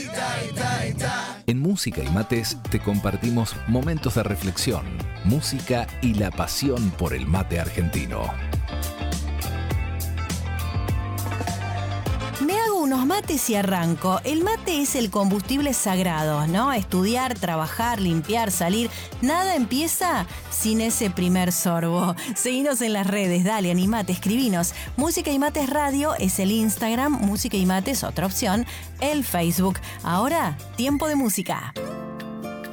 En Música y Mates te compartimos momentos de reflexión, música y la pasión por el mate argentino. Me hago unos mates y arranco. El mate es el combustible sagrado, ¿no? Estudiar, trabajar, limpiar, salir. Nada empieza sin ese primer sorbo. Seguinos en las redes, dale, animate, escribinos. Música y Mates Radio es el Instagram, Música y Mates, otra opción, el Facebook. Ahora, tiempo de música.